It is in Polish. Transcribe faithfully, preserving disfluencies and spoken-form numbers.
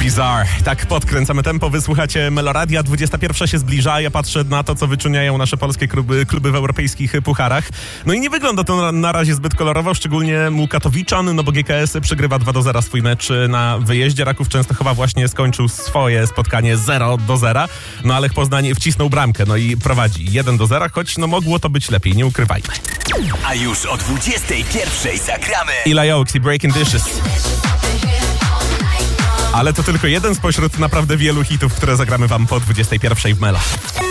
Bizarre. Tak podkręcamy tempo, wysłuchacie Meloradia, dwudziesta pierwsza się zbliża, ja patrzę na to, co wyczyniają nasze polskie kluby, kluby w europejskich pucharach. No i nie wygląda to na, na razie zbyt kolorowo, szczególnie u Katowiczan, no bo G K S przegrywa dwa do zera swój mecz na wyjeździe. Raków Częstochowa właśnie skończył swoje spotkanie zero do zera, no ale Poznań wcisnął bramkę, no i prowadzi jeden do zera, choć no mogło to być lepiej, nie ukrywajmy. A już o dwudziestej pierwszej zagramy Eli Oaks i Breaking Dishes. Ale to tylko jeden spośród naprawdę wielu hitów, które zagramy wam po dwudziestej pierwszej w Melo.